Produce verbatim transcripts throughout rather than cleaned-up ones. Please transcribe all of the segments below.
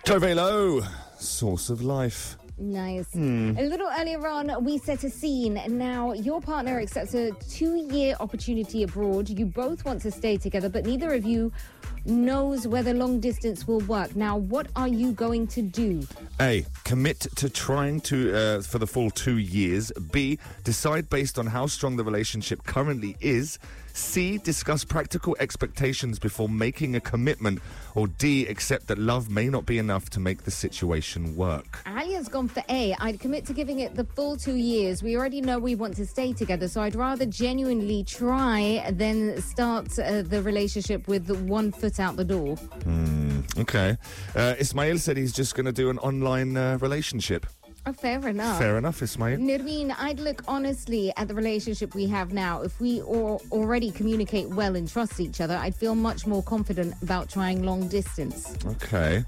Carvelo, Source of Life. Nice. Hmm. A little earlier on, we set a scene. Now, your partner accepts a two-year opportunity abroad. You both want to stay together, but neither of you knows whether long distance will work. Now, what are you going to do? A, commit to trying to uh, for the full two years. B, decide based on how strong the relationship currently is. C, discuss practical expectations before making a commitment. Or D, accept that love may not be enough to make the situation work. Alia's gone for A. I'd commit to giving it the full two years. We already know we want to stay together, so I'd rather genuinely try than start uh, the relationship with one foot out the door. Hmm, okay. Uh, Ismail said he's just going to do an online uh, relationship. Oh, fair enough. Fair enough, Ismail. Nirveen, I'd look honestly at the relationship we have now. If we all already communicate well and trust each other, I'd feel much more confident about trying long distance. Okay.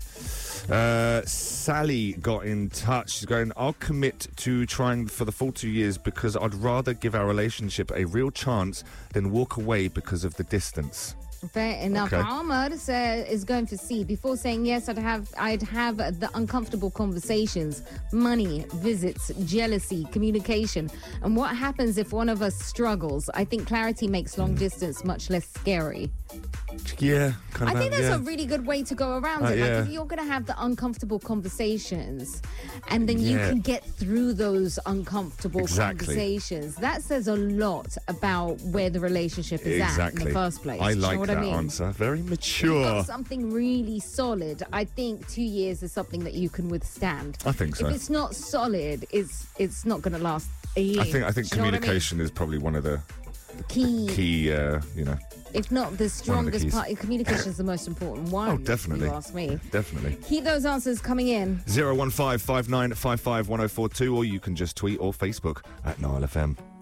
Uh, Sally got in touch. She's going, I'll commit to trying for the full two years because I'd rather give our relationship a real chance than walk away because of the distance. Fair enough. Okay. Ahmad uh, is going for C. Before saying yes, I'd have I'd have the uncomfortable conversations, money, visits, jealousy, communication. And what happens if one of us struggles? I think clarity makes long distance much less scary. Yeah, kind I of. think that's yeah. a really good way to go around Uh, it. yeah. Like, if you're going to have the uncomfortable conversations and then you Yeah. can get through those uncomfortable Exactly. conversations, that says a lot about where the relationship is Exactly. at in the first place. I Do you know like what that I mean? answer. Very You've mature. got something really solid. I think two years is something that you can withstand. I think so. If it's not solid, it's it's not going to last a year. I think I think Do you know what I mean? communication is probably one of the Key, key, uh, you know, if not the strongest keys. part. Communication is the most important one. Oh, definitely. If you ask me. definitely. Keep those answers coming in. zero one five five nine five five one oh four two, or you can just tweet or Facebook at Nile F M.